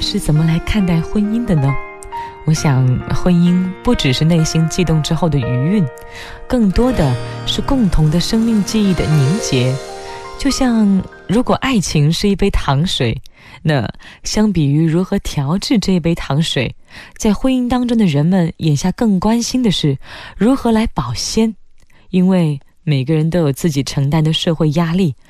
是怎么来看待婚姻的呢？我想婚姻不只是内心悸动之后的余韵，更多的是共同的生命记忆的凝结。就像如果爱情是一杯糖水，那相比于如何调制这一杯糖水，在婚姻当中的人们眼下更关心的是如何来保鲜。因为每个人都有自己承担的社会压力，